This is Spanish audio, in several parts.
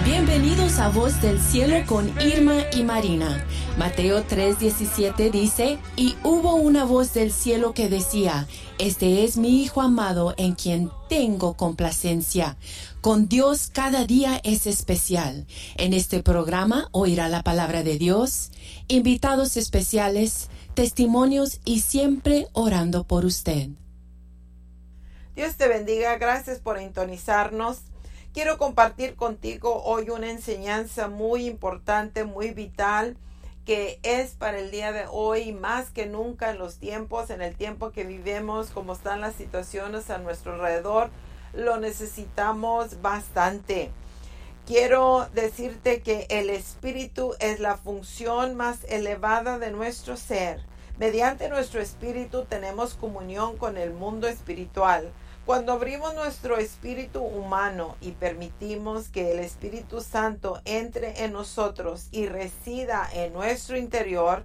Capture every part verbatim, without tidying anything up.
Bienvenidos a Voz del Cielo con Irma y Marina. Mateo tres diecisiete dice, y hubo una voz del cielo que decía, este es mi Hijo amado en quien tengo complacencia. Con Dios cada día es especial. En este programa oirá la palabra de Dios, invitados especiales, testimonios y siempre orando por usted. Dios te bendiga, gracias por sintonizarnos. Quiero compartir contigo hoy una enseñanza muy importante, muy vital, que es para el día de hoy, más que nunca en los tiempos, en el tiempo que vivimos, como están las situaciones a nuestro alrededor, lo necesitamos bastante. Quiero decirte que el espíritu es la función más elevada de nuestro ser. Mediante nuestro espíritu tenemos comunión con el mundo espiritual. Cuando abrimos nuestro espíritu humano y permitimos que el Espíritu Santo entre en nosotros y resida en nuestro interior,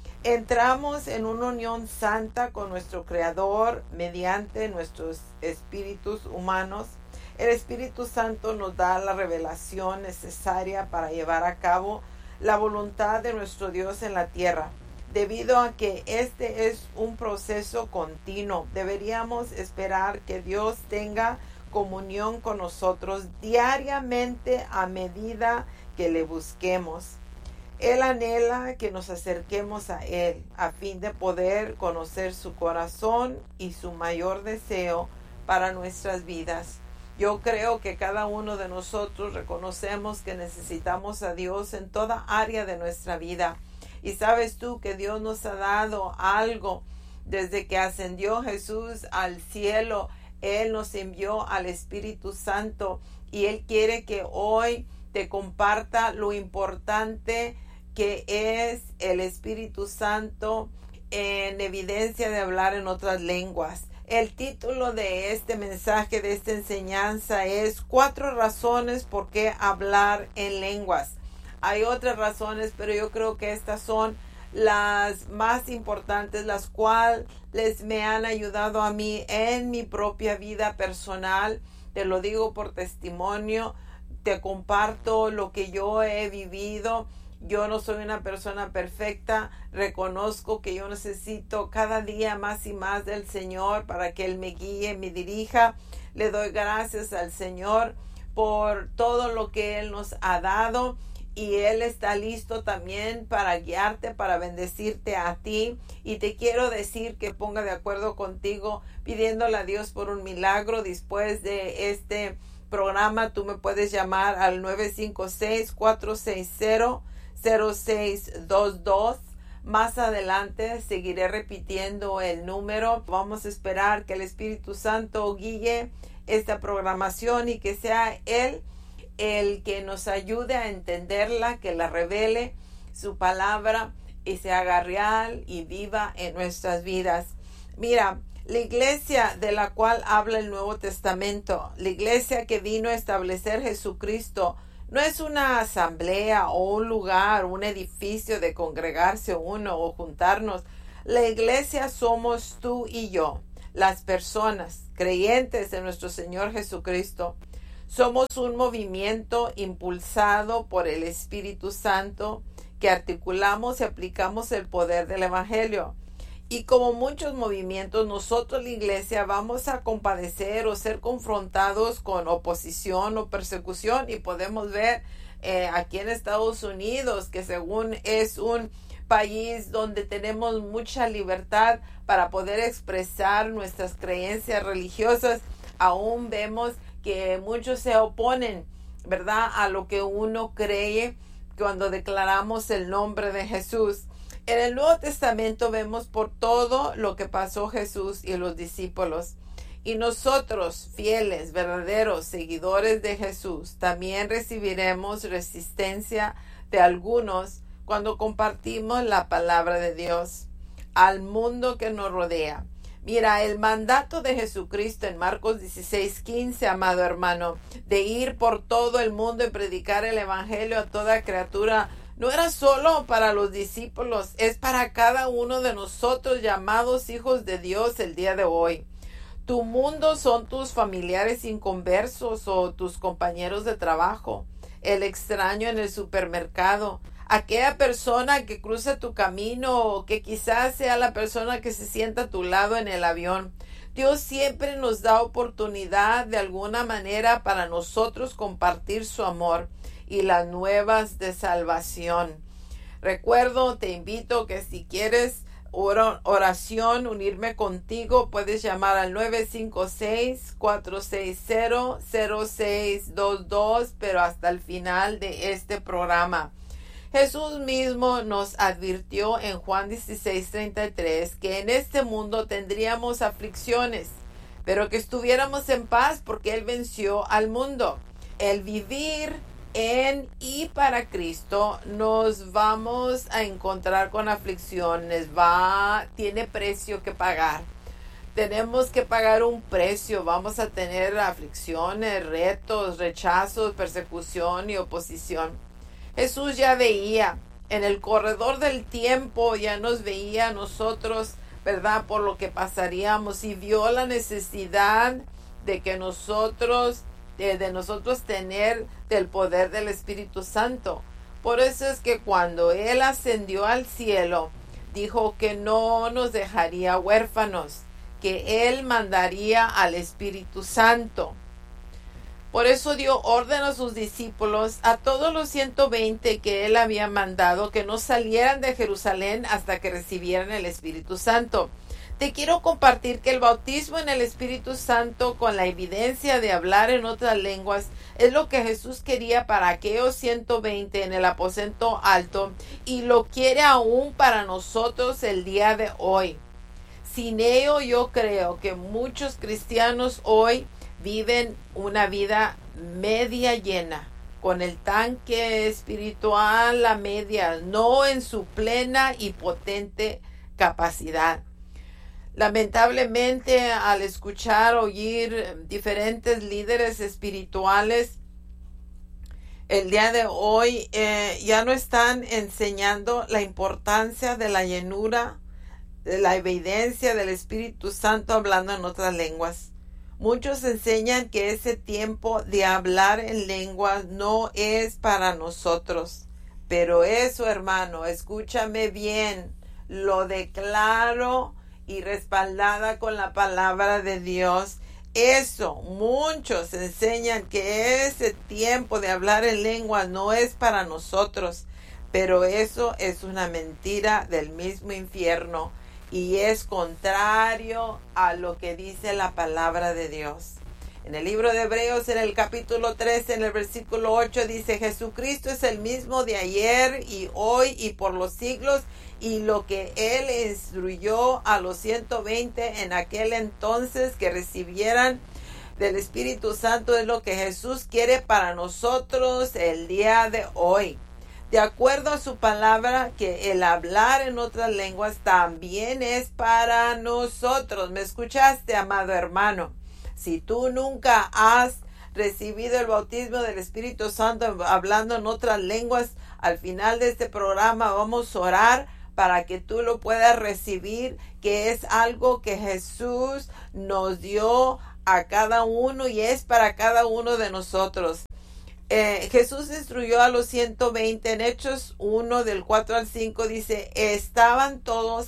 entramos en una unión santa con nuestro Creador mediante nuestros espíritus humanos. El Espíritu Santo nos da la revelación necesaria para llevar a cabo la voluntad de nuestro Dios en la tierra. Debido a que este es un proceso continuo, deberíamos esperar que Dios tenga comunión con nosotros diariamente a medida que le busquemos. Él anhela que nos acerquemos a Él a fin de poder conocer su corazón y su mayor deseo para nuestras vidas. Yo creo que cada uno de nosotros reconocemos que necesitamos a Dios en toda área de nuestra vida. Y sabes tú que Dios nos ha dado algo desde que ascendió Jesús al cielo. Él nos envió al Espíritu Santo y Él quiere que hoy te comparta lo importante que es el Espíritu Santo en evidencia de hablar en otras lenguas. El título de este mensaje, de esta enseñanza es Cuatro razones por qué hablar en lenguas. Hay otras razones, pero yo creo que estas son las más importantes, las cuales me han ayudado a mí en mi propia vida personal. Te lo digo por testimonio, te comparto lo que yo he vivido. Yo no soy una persona perfecta, reconozco que yo necesito cada día más y más del Señor para que Él me guíe, me dirija. Le doy gracias al Señor por todo lo que Él nos ha dado. Y Él está listo también para guiarte, para bendecirte a ti. Y te quiero decir que ponga de acuerdo contigo, pidiéndole a Dios por un milagro. Después de este programa, tú me puedes llamar al nueve cinco seis, cuatro seis cero, cero seis dos dos. Más adelante seguiré repitiendo el número. Vamos a esperar que el Espíritu Santo guíe esta programación y que sea Él el que nos ayude a entenderla, que la revele su palabra y se haga real y viva en nuestras vidas. Mira, la iglesia de la cual habla el Nuevo Testamento, la iglesia que vino a establecer Jesucristo, no es una asamblea o un lugar, un edificio de congregarse uno o juntarnos. La iglesia somos tú y yo, las personas creyentes en nuestro Señor Jesucristo. Somos un movimiento impulsado por el Espíritu Santo que articulamos y aplicamos el poder del Evangelio. Y como muchos movimientos, nosotros la iglesia vamos a compadecer o ser confrontados con oposición o persecución. Y podemos ver eh, aquí en Estados Unidos que según es un país donde tenemos mucha libertad para poder expresar nuestras creencias religiosas, aún vemos que muchos se oponen, ¿verdad?, a lo que uno cree cuando declaramos el nombre de Jesús. En el Nuevo Testamento vemos por todo lo que pasó Jesús y los discípulos. Y nosotros, fieles, verdaderos seguidores de Jesús, también recibiremos resistencia de algunos cuando compartimos la palabra de Dios al mundo que nos rodea. Mira, el mandato de Jesucristo en Marcos dieciséis quince, amado hermano, de ir por todo el mundo y predicar el evangelio a toda criatura, no era solo para los discípulos, es para cada uno de nosotros llamados hijos de Dios el día de hoy. Tu mundo son tus familiares inconversos o tus compañeros de trabajo. el extraño en el supermercado, aquella persona que cruza tu camino o que quizás sea la persona que se sienta a tu lado en el avión. Dios siempre nos da oportunidad de alguna manera para nosotros compartir su amor y las nuevas de salvación. Recuerdo, te invito que si quieres oración, unirme contigo, puedes llamar al nueve cinco seis, cuatro seis cero, cero seis dos dos, pero hasta el final de este programa. Jesús mismo nos advirtió en Juan dieciséis treinta y tres que en este mundo tendríamos aflicciones, pero que estuviéramos en paz porque Él venció al mundo. El vivir en y para Cristo nos vamos a encontrar con aflicciones, va, tiene precio que pagar. Tenemos que pagar un precio, vamos a tener aflicciones, retos, rechazos, persecución y oposición. Jesús ya veía en el corredor del tiempo, ya nos veía a nosotros, ¿verdad? Por lo que pasaríamos, y vio la necesidad de que nosotros De, de nosotros tener del poder del Espíritu Santo. Por eso es que cuando Él ascendió al cielo, dijo que no nos dejaría huérfanos, que Él mandaría al Espíritu Santo. Por eso dio orden a sus discípulos, a todos los ciento veinte que Él había mandado, que no salieran de Jerusalén hasta que recibieran el Espíritu Santo. Te quiero compartir que el bautismo en el Espíritu Santo con la evidencia de hablar en otras lenguas es lo que Jesús quería para aquellos ciento veinte en el aposento alto y lo quiere aún para nosotros el día de hoy. Sin ello, yo creo que muchos cristianos hoy viven una vida media llena, con el tanque espiritual a media, no en su plena y potente capacidad. Lamentablemente, al escuchar, oír diferentes líderes espirituales, el día de hoy eh, ya no están enseñando la importancia de la llenura, de la evidencia del Espíritu Santo hablando en otras lenguas. Muchos enseñan que ese tiempo de hablar en lenguas no es para nosotros. Pero eso, hermano, escúchame bien, lo declaro y respaldada con la palabra de Dios. Eso, muchos enseñan que ese tiempo de hablar en lengua no es para nosotros, pero eso es una mentira del mismo infierno y es contrario a lo que dice la palabra de Dios. En el libro de Hebreos, en el capítulo trece, en el versículo ocho, dice: Jesucristo es el mismo de ayer y hoy y por los siglos, y lo que Él instruyó a los ciento veinte en aquel entonces que recibieran del Espíritu Santo es lo que Jesús quiere para nosotros el día de hoy. De acuerdo a su palabra, que el hablar en otras lenguas también es para nosotros. ¿Me escuchaste, amado hermano? Si tú nunca has recibido el bautismo del Espíritu Santo hablando en otras lenguas, al final de este programa vamos a orar para que tú lo puedas recibir, que es algo que Jesús nos dio a cada uno y es para cada uno de nosotros. Eh, Jesús instruyó a los ciento veinte en Hechos uno del cuatro al cinco, dice: estaban todos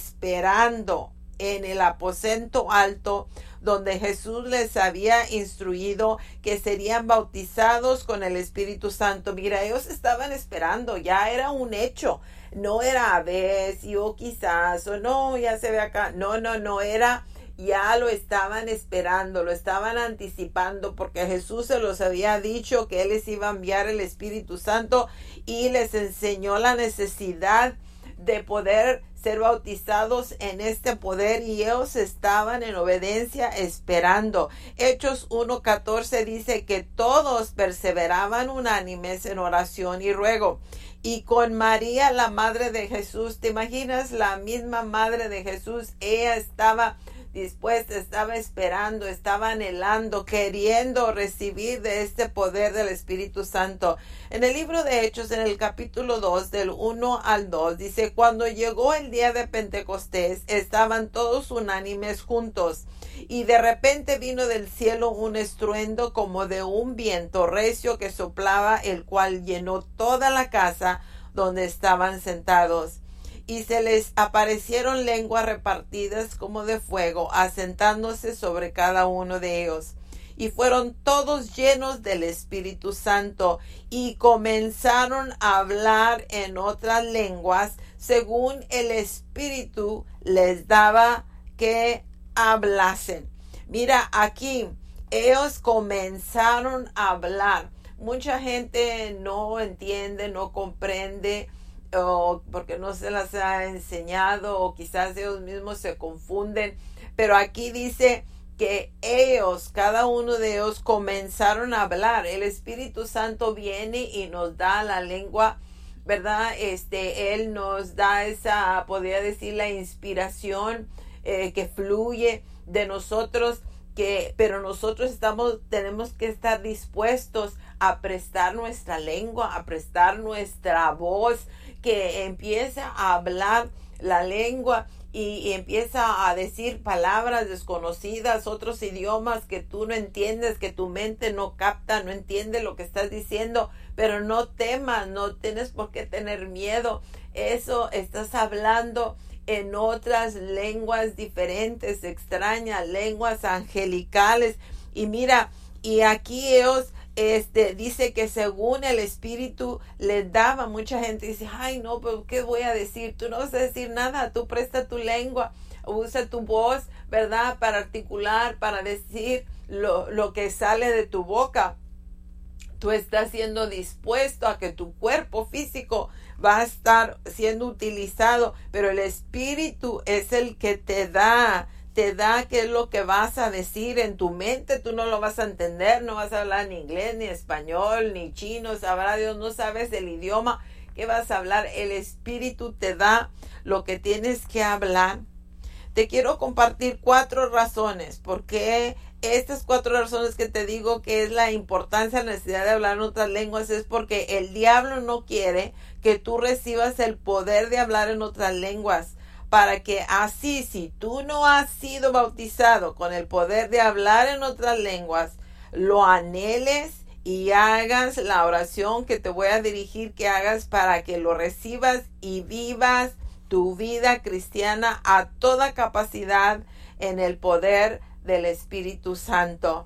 esperando en el aposento alto donde Jesús les había instruido que serían bautizados con el Espíritu Santo. Mira, ellos estaban esperando, ya era un hecho, no era a veces o quizás o no, ya se ve acá, no, no, no, era, ya lo estaban esperando, lo estaban anticipando porque Jesús se los había dicho que Él les iba a enviar el Espíritu Santo y les enseñó la necesidad de poder ser bautizados en este poder y ellos estaban en obediencia esperando. Hechos uno catorce dice que todos perseveraban unánimes en oración y ruego. Y con María, la madre de Jesús, ¿te imaginas? La misma madre de Jesús, ella estaba dispuesta, estaba esperando, estaba anhelando, queriendo recibir de este poder del Espíritu Santo. En el libro de Hechos, en el capítulo dos, del uno al dos, dice: cuando llegó el día de Pentecostés, estaban todos unánimes juntos, y de repente vino del cielo un estruendo como de un viento recio que soplaba, el cual llenó toda la casa donde estaban sentados. Y se les aparecieron lenguas repartidas como de fuego, asentándose sobre cada uno de ellos. Y fueron todos llenos del Espíritu Santo, y comenzaron a hablar en otras lenguas, según el Espíritu les daba que hablasen. Mira, aquí ellos comenzaron a hablar. Mucha gente no entiende, no comprende, o porque no se las ha enseñado, o quizás ellos mismos se confunden, pero aquí dice que ellos, cada uno de ellos, comenzaron a hablar. El Espíritu Santo viene y nos da la lengua, ¿verdad? Este, Él nos da esa, podría decir, la inspiración eh, que fluye de nosotros, que, pero nosotros estamos, tenemos que estar dispuestos a prestar nuestra lengua, a prestar nuestra voz, que empieza a hablar la lengua y, y empieza a decir palabras desconocidas, otros idiomas que tú no entiendes, que tu mente no capta, no entiende lo que estás diciendo, pero no temas, no tienes por qué tener miedo. Eso, estás hablando en otras lenguas diferentes, extrañas, lenguas angelicales. Y mira, y aquí ellos Este, dice que según el Espíritu les daba, mucha gente dice: ay no, pero ¿qué voy a decir? Tú no vas a decir nada, tú presta tu lengua, usa tu voz, ¿verdad? Para articular, para decir lo, lo que sale de tu boca. Tú estás siendo dispuesto a que tu cuerpo físico va a estar siendo utilizado, pero el Espíritu es el que te da te da qué es lo que vas a decir. En tu mente tú no lo vas a entender, no vas a hablar ni inglés, ni español, ni chino, sabrá Dios, no sabes el idioma que vas a hablar. El Espíritu te da lo que tienes que hablar. Te quiero compartir cuatro razones, porque estas cuatro razones que te digo que es la importancia, la necesidad de hablar en otras lenguas, es porque el diablo no quiere que tú recibas el poder de hablar en otras lenguas, para que así, si tú no has sido bautizado con el poder de hablar en otras lenguas, lo anheles y hagas la oración que te voy a dirigir que hagas, para que lo recibas y vivas tu vida cristiana a toda capacidad en el poder del Espíritu Santo.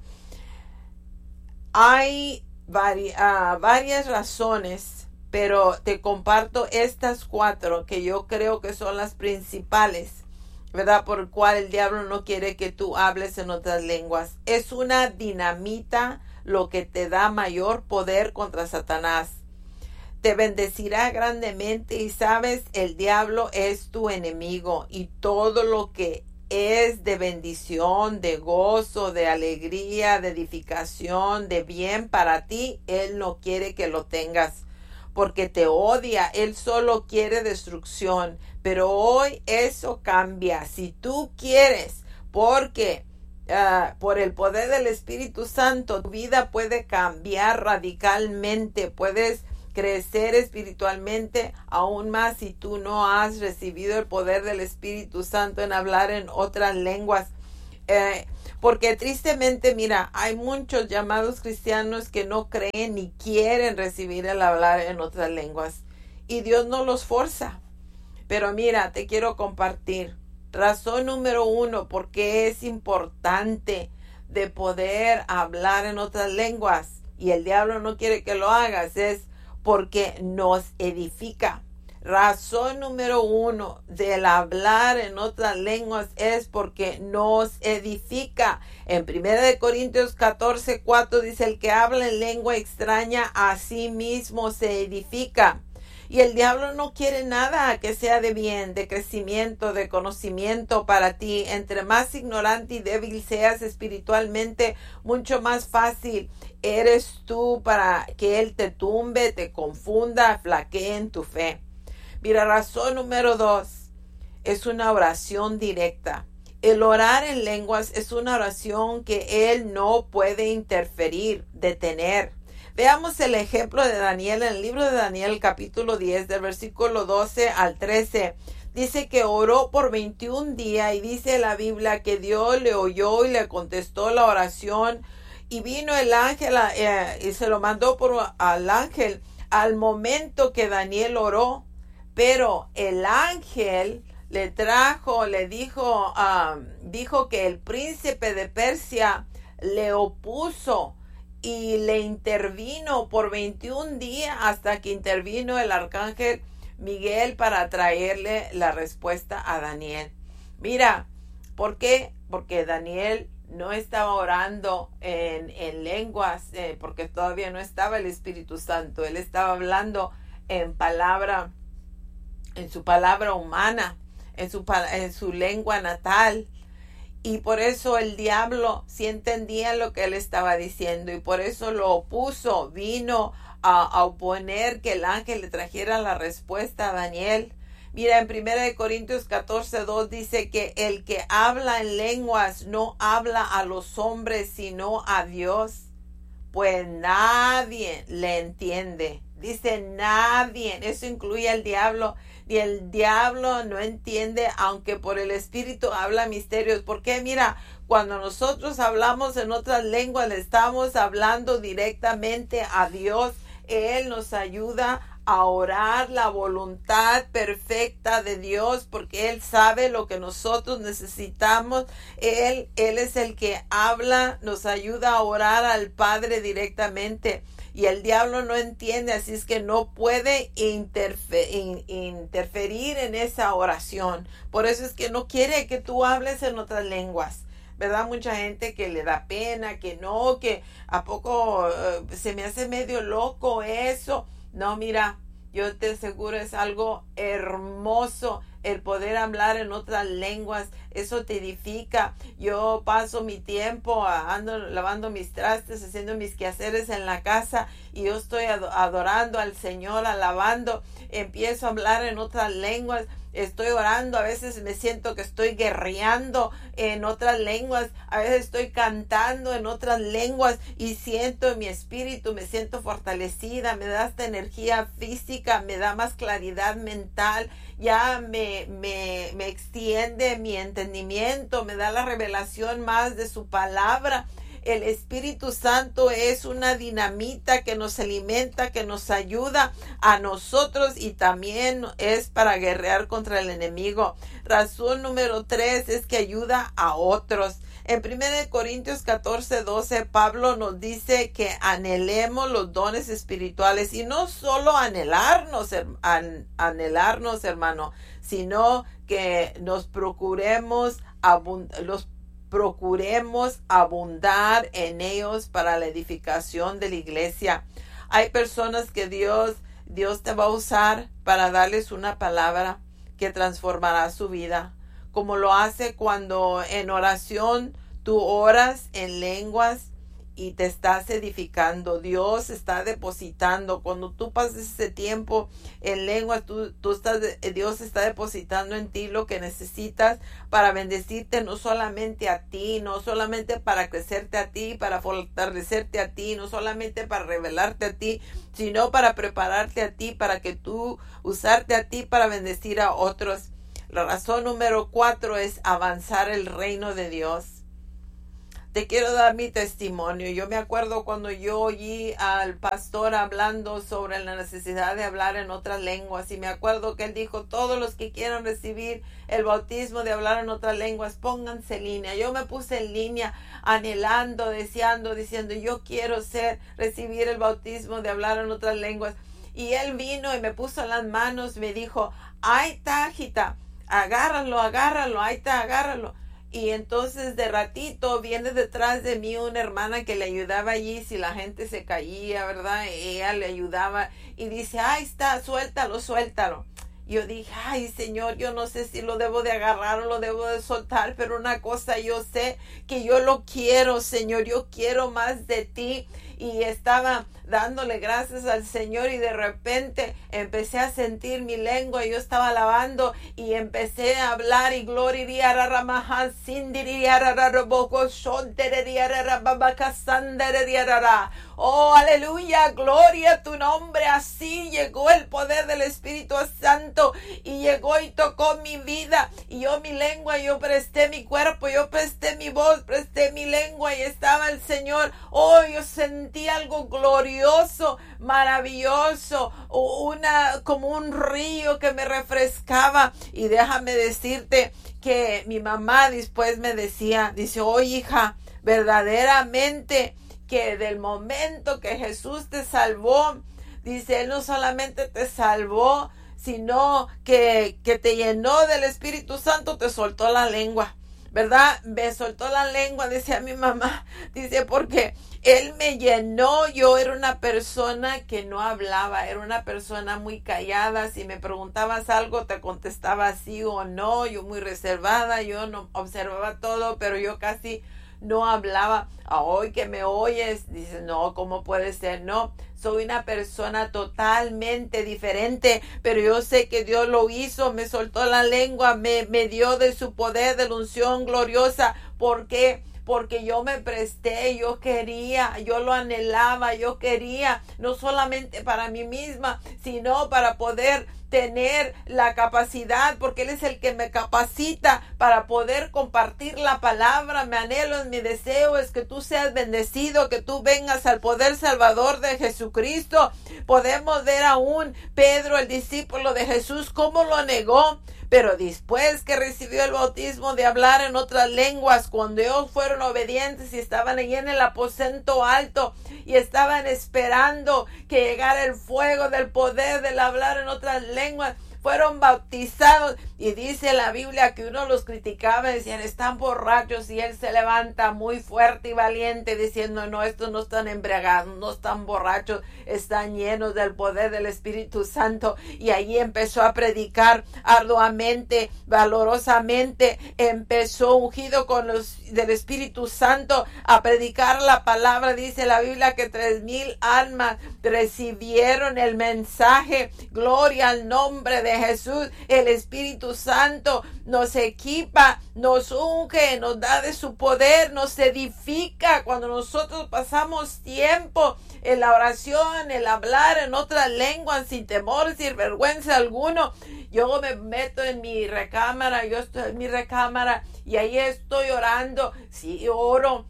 Hay vari, uh, varias razones, pero te comparto estas cuatro que yo creo que son las principales, ¿verdad? Por el cual el diablo no quiere que tú hables en otras lenguas. Es una dinamita lo que te da mayor poder contra Satanás. Te bendecirá grandemente, y sabes, el diablo es tu enemigo, y todo lo que es de bendición, de gozo, de alegría, de edificación, de bien para ti, él no quiere que lo tengas, porque te odia. Él solo quiere destrucción. Pero hoy eso cambia. Si tú quieres, porque uh, por el poder del Espíritu Santo, tu vida puede cambiar radicalmente. Puedes crecer espiritualmente aún más si tú no has recibido el poder del Espíritu Santo en hablar en otras lenguas. Eh, porque tristemente, mira, hay muchos llamados cristianos que no creen ni quieren recibir el hablar en otras lenguas, y Dios no los forza. Pero mira, te quiero compartir razón número uno por qué es importante de poder hablar en otras lenguas, y el diablo no quiere que lo hagas, es porque nos edifica. Razón número uno del hablar en otras lenguas es porque nos edifica. En primera de Corintios catorce, cuatro dice: el que habla en lengua extraña a sí mismo se edifica. Y el diablo no quiere nada que sea de bien, de crecimiento, de conocimiento para ti. Entre más ignorante y débil seas espiritualmente, mucho más fácil eres tú para que él te tumbe, te confunda, flaquee en tu fe. Mira, razón número dos, es una oración directa. El orar en lenguas es una oración que Él no puede interferir, detener. Veamos el ejemplo de Daniel en el libro de Daniel, capítulo diez, del versículo doce al trece. Dice que oró por veintiún días y dice la Biblia que Dios le oyó y le contestó la oración. Y vino el ángel eh, y se lo mandó por, al ángel al momento que Daniel oró. Pero el ángel le trajo, le dijo, um, dijo que el príncipe de Persia le opuso y le intervino por veintiún días hasta que intervino el arcángel Miguel para traerle la respuesta a Daniel. Mira, ¿por qué? Porque Daniel no estaba orando en, en lenguas, eh, porque todavía no estaba el Espíritu Santo. Él estaba hablando en palabra, en su palabra humana, en su, en su lengua natal. Y por eso el diablo sí entendía lo que él estaba diciendo y por eso lo opuso, vino a, a oponer que el ángel le trajera la respuesta a Daniel. Mira, en primera de Corintios catorce, dos dice que el que habla en lenguas no habla a los hombres sino a Dios, pues nadie le entiende. Dice nadie, eso incluye al diablo. Y el diablo no entiende, aunque por el Espíritu habla misterios. Porque mira, cuando nosotros hablamos en otras lenguas, le estamos hablando directamente a Dios. Él nos ayuda a orar la voluntad perfecta de Dios, porque Él sabe lo que nosotros necesitamos. Él, Él es el que habla, nos ayuda a orar al Padre directamente. Y el diablo no entiende, así es que no puede interfe- in- interferir en esa oración. Por eso es que no quiere que tú hables en otras lenguas, ¿verdad? Mucha gente que le da pena, que no, que a poco uh, se me hace medio loco eso. No, mira, yo te aseguro es algo hermoso el poder hablar en otras lenguas. Eso te edifica. Yo paso mi tiempo, ando lavando mis trastes, haciendo mis quehaceres en la casa y yo estoy adorando al Señor, alabando. Empiezo a hablar en otras lenguas. Estoy orando, a veces me siento que estoy guerreando en otras lenguas, a veces estoy cantando en otras lenguas y siento en mi espíritu, me siento fortalecida, me da esta energía física, me da más claridad mental, ya me, me, me extiende mi entendimiento, me da la revelación más de su palabra. El Espíritu Santo es una dinamita que nos alimenta, que nos ayuda a nosotros y también es para guerrear contra el enemigo. Razón número tres es que ayuda a otros. En primera de Corintios catorce, doce, Pablo nos dice que anhelemos los dones espirituales y no solo anhelarnos, an, anhelarnos, hermano, sino que nos procuremos abund- los procuremos abundar en ellos para la edificación de la iglesia. Hay personas que Dios, Dios te va a usar para darles una palabra que transformará su vida, como lo hace cuando en oración tú oras en lenguas y te estás edificando. Dios está depositando. Cuando tú pasas ese tiempo en lenguas, tú, tú estás, Dios está depositando en ti lo que necesitas para bendecirte, no solamente a ti, no solamente para crecerte a ti, para fortalecerte a ti, no solamente para revelarte a ti, sino para prepararte a ti, para que tú usarte a ti para bendecir a otros. La razón número cuatro es avanzar el reino de Dios. Te quiero dar mi testimonio. Yo me acuerdo cuando yo oí al pastor hablando sobre la necesidad de hablar en otras lenguas y me acuerdo que él dijo, todos los que quieran recibir el bautismo de hablar en otras lenguas, pónganse en línea. Yo me puse en línea anhelando, deseando, diciendo, yo quiero ser, recibir el bautismo de hablar en otras lenguas. Y él vino y me puso en las manos, me dijo, ahí está, hijita, agárralo, agárralo, ahí está, agárralo. Y entonces de ratito viene detrás de mí una hermana que le ayudaba allí si la gente se caía, ¿verdad? Ella le ayudaba y dice, ahí está, suéltalo, suéltalo. Yo dije, ay Señor, yo no sé si lo debo de agarrar o lo debo de soltar, pero una cosa yo sé que yo lo quiero, Señor, yo quiero más de ti. Y estaba dándole gracias al Señor y de repente empecé a sentir mi lengua, yo estaba alabando y empecé a hablar y gloria ramahan sindiria raraboko shonteria rababakasandria. Oh, aleluya, gloria a tu nombre. Así llegó el poder del Espíritu Santo y llegó y tocó mi vida, y yo mi lengua, yo presté mi cuerpo, yo presté mi voz, presté mi lengua y estaba el Señor. Oh, yo sentí algo glorioso, maravilloso, una como un río que me refrescaba. Y déjame decirte que mi mamá después me decía, dice, oh hija, verdaderamente que del momento que Jesús te salvó, dice, Él no solamente te salvó, sino que, que te llenó del Espíritu Santo, te soltó la lengua, ¿verdad? Me soltó la lengua, decía mi mamá, dice, porque Él me llenó. Yo era una persona que no hablaba, era una persona muy callada. Si me preguntabas algo, te contestaba sí o no. Yo muy reservada, yo no observaba todo, pero yo casi no hablaba. Hoy que me oyes, dices, no, ¿cómo puede ser? No, soy una persona totalmente diferente, pero yo sé que Dios lo hizo, me soltó la lengua, me, me dio de su poder, de la unción gloriosa. ¿Por qué? Porque yo me presté, yo quería, yo lo anhelaba, yo quería, no solamente para mí misma, sino para poder tener la capacidad, porque Él es el que me capacita para poder compartir la palabra. Mi anhelo, mi deseo es que tú seas bendecido, que tú vengas al poder salvador de Jesucristo. Podemos ver aún Pedro, el discípulo de Jesús, cómo lo negó. Pero después que recibió el bautismo de hablar en otras lenguas, cuando ellos fueron obedientes y estaban ahí en el aposento alto y estaban esperando que llegara el fuego del poder del hablar en otras lenguas, fueron bautizados. Y dice la Biblia que uno los criticaba, decían, están borrachos, y Él se levanta muy fuerte y valiente diciendo, no, estos no están embriagados, no están borrachos, están llenos del poder del Espíritu Santo. Y ahí empezó a predicar arduamente, valorosamente, empezó ungido con los del Espíritu Santo a predicar la palabra. Dice la Biblia que tres mil almas recibieron el mensaje. Gloria al nombre de Jesús. El Espíritu Santo nos equipa, nos unge, nos da de su poder, nos edifica. Cuando nosotros pasamos tiempo en la oración, el hablar en otras lenguas sin temor, sin vergüenza alguno. Yo me meto en mi recámara, yo estoy en mi recámara y ahí estoy orando. Sí, oro.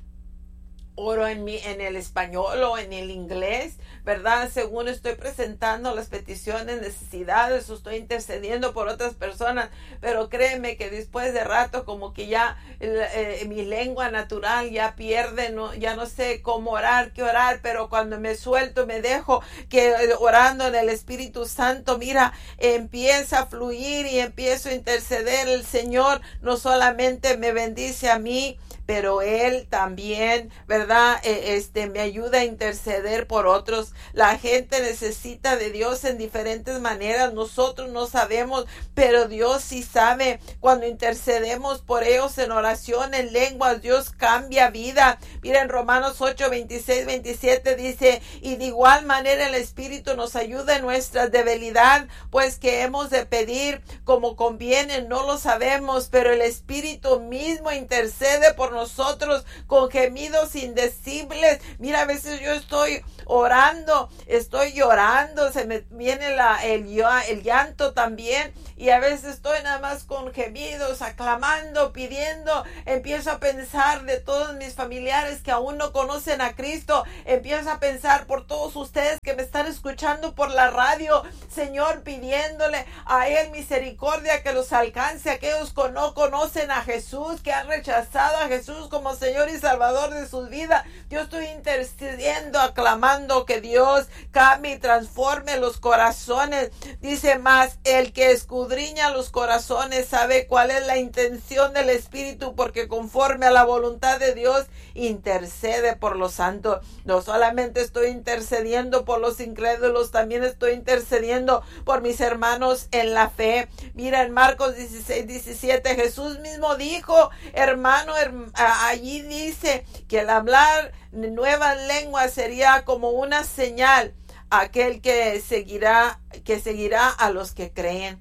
Oro en, mi, en el español o en el inglés, ¿verdad? Según estoy presentando las peticiones, necesidades, o estoy intercediendo por otras personas. Pero créeme que después de rato como que ya eh, mi lengua natural ya pierde, no, ya no sé cómo orar, qué orar. Pero cuando me suelto, me dejo que eh, orando en el Espíritu Santo, mira, empieza a fluir y empiezo a interceder. El Señor no solamente me bendice a mí, pero Él también, ¿verdad? Eh, este, me ayuda a interceder por otros. La gente necesita de Dios en diferentes maneras. Nosotros no sabemos, pero Dios sí sabe. Cuando intercedemos por ellos en oración, en lenguas, Dios cambia vida. Miren, Romanos ocho, veintiséis, veintisiete dice, y de igual manera el Espíritu nos ayuda en nuestra debilidad, pues que hemos de pedir como conviene, no lo sabemos, pero el Espíritu mismo intercede por nosotros con gemidos indecibles. Mira, a veces yo estoy orando, estoy llorando, se me viene la, el, el llanto también, y a veces estoy nada más con gemidos, aclamando, pidiendo. Empiezo a pensar de todos mis familiares que aún no conocen a Cristo. Empiezo a pensar por todos ustedes que me están escuchando por la radio, Señor, pidiéndole a Él misericordia, que los alcance, aquellos que no conocen a Jesús, que han rechazado a Jesús como Señor y Salvador de sus vidas. Yo estoy intercediendo, aclamando que Dios cambie y transforme los corazones. Dice más, el que escudriña los corazones sabe cuál es la intención del Espíritu, porque conforme a la voluntad de Dios intercede por los santos. No solamente estoy intercediendo por los incrédulos, también estoy intercediendo por mis hermanos en la fe. Mira, en Marcos dieciséis, diecisiete, Jesús mismo dijo, hermano, herm- allí dice que el hablar nuevas lenguas sería como una señal aquel que seguirá, que seguirá a los que creen.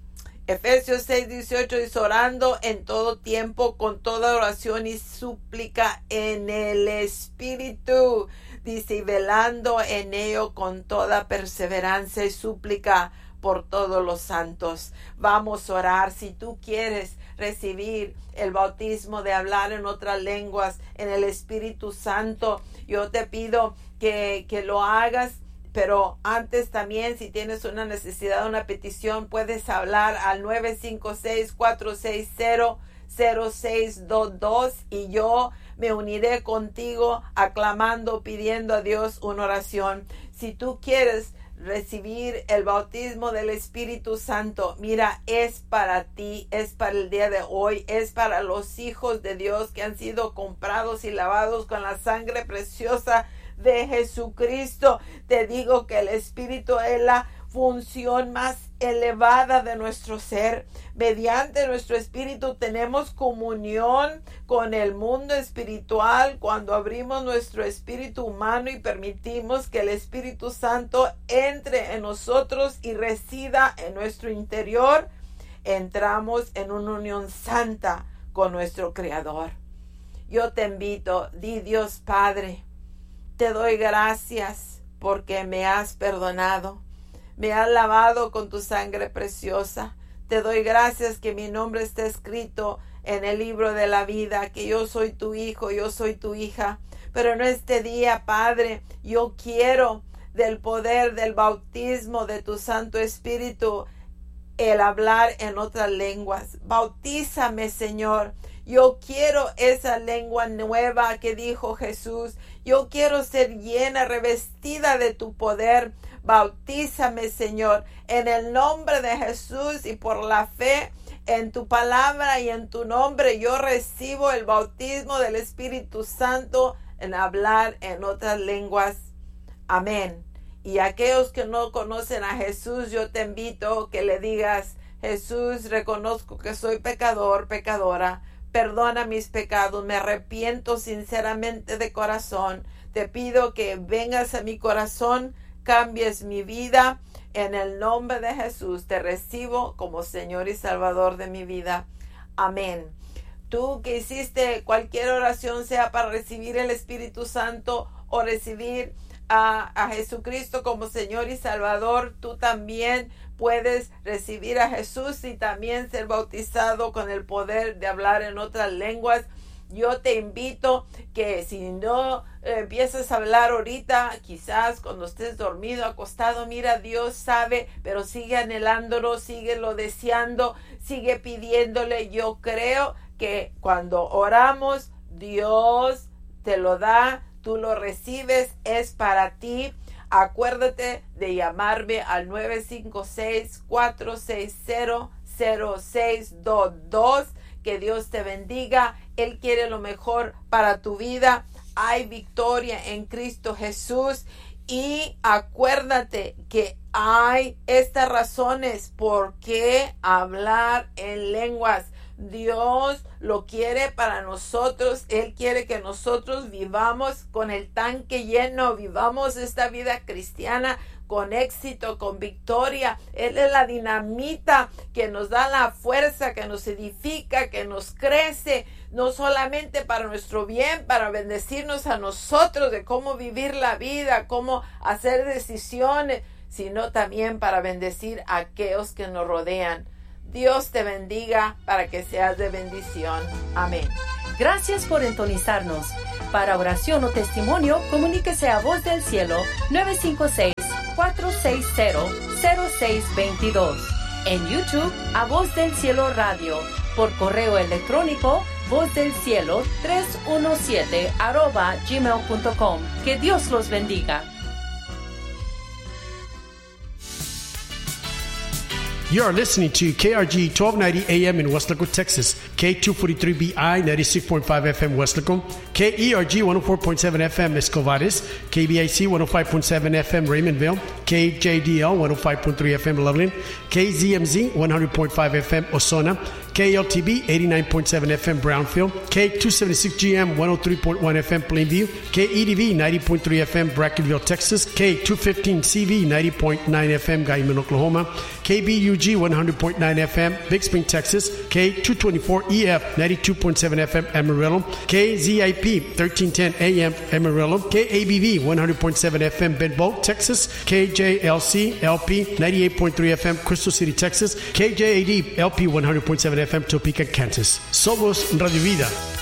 Efesios seis dieciocho dice, orando en todo tiempo, con toda oración y súplica en el Espíritu. Dice, y velando en ello con toda perseverancia y súplica por todos los santos. Vamos a orar. Si tú quieres recibir el bautismo de hablar en otras lenguas, en el Espíritu Santo, yo te pido que, que lo hagas. Pero antes también, si tienes una necesidad, una petición, puedes hablar al nueve cinco seis, cuatro seis cero, cero seis dos dos y yo me uniré contigo aclamando, pidiendo a Dios una oración. Si tú quieres recibir el bautismo del Espíritu Santo, mira, es para ti, es para el día de hoy, es para los hijos de Dios que han sido comprados y lavados con la sangre preciosa de Jesucristo. Te digo que el Espíritu es la función más elevada de nuestro ser. Mediante nuestro Espíritu tenemos comunión con el mundo espiritual. Cuando abrimos nuestro espíritu humano y permitimos que el Espíritu Santo entre en nosotros y resida en nuestro interior, entramos en una unión santa con nuestro Creador. Yo te invito, di Dios Padre, te doy gracias porque me has perdonado, me has lavado con tu sangre preciosa. Te doy gracias que mi nombre está escrito en el libro de la vida, que yo soy tu hijo, yo soy tu hija. Pero en este día, Padre, yo quiero del poder del bautismo de tu Santo Espíritu, el hablar en otras lenguas. Bautízame, Señor. Yo quiero esa lengua nueva que dijo Jesús. Yo quiero ser llena, revestida de tu poder. Bautízame, Señor, en el nombre de Jesús y por la fe en tu palabra y en tu nombre. Yo recibo el bautismo del Espíritu Santo en hablar en otras lenguas. Amén. Y aquellos que no conocen a Jesús, yo te invito que le digas, Jesús, reconozco que soy pecador, pecadora. Perdona mis pecados, me arrepiento sinceramente de corazón. Te pido que vengas a mi corazón, cambies mi vida. En el nombre de Jesús te recibo como Señor y Salvador de mi vida. Amén. Tú que hiciste cualquier oración, sea para recibir el Espíritu Santo o recibir a, a Jesucristo como Señor y Salvador, tú también puedes recibir a Jesús y también ser bautizado con el poder de hablar en otras lenguas. Yo te invito que si no eh, empiezas a hablar ahorita, quizás cuando estés dormido, acostado, mira, Dios sabe, pero sigue anhelándolo, síguelo deseando, sigue pidiéndole. Yo creo que cuando oramos, Dios te lo da, tú lo recibes, es para ti. Acuérdate de llamarme al nueve cinco seis, cuatro seis cero, cero seis dos dos. Que Dios te bendiga. Él quiere lo mejor para tu vida. Hay victoria en Cristo Jesús. Y acuérdate que hay estas razones por qué hablar en lenguas. Dios lo quiere para nosotros. Él quiere que nosotros vivamos con el tanque lleno, vivamos esta vida cristiana con éxito, con victoria. Él es la dinamita que nos da la fuerza, que nos edifica, que nos crece, no solamente para nuestro bien, para bendecirnos a nosotros de cómo vivir la vida, cómo hacer decisiones, sino también para bendecir a aquellos que nos rodean. Dios te bendiga para que seas de bendición. Amén. Gracias por entonizarnos. Para oración o testimonio, comuníquese a Voz del Cielo nueve cinco seis, cuatro seis cero, cero seis dos dos. En YouTube, a Voz del Cielo Radio. Por correo electrónico, voz del cielo tres uno siete arroba gmail punto com. Que Dios los bendiga. You are listening to K R G twelve ninety A M in West Lakewood, Texas, K two forty-three B I, ninety-six point five F M West Lacombe, K E R G one oh four point seven F M Escovares, K B I C one oh five point seven F M Raymondville, K J D L one oh five point three F M Loveland, K Z M Z one hundred point five F M Osona, K L T B eighty-nine point seven F M Brownfield, K two seventy-six G M one oh three point one F M Plainview, K E D V ninety point three F M Brackenville, Texas, K two fifteen C V ninety point nine F M Guyman, Oklahoma, K B U G one hundred point nine F M Big Spring, Texas, K two twenty-four E F ninety-two point seven F M Amarillo, K Z I P thirteen ten A M Amarillo, K A B V one hundred point seven F M Benbow, Texas, K J L C L P ninety-eight point three F M Crystal City, Texas, K J A D L P one hundred point seven F M Topeka, Kansas. Somos Radio Vida.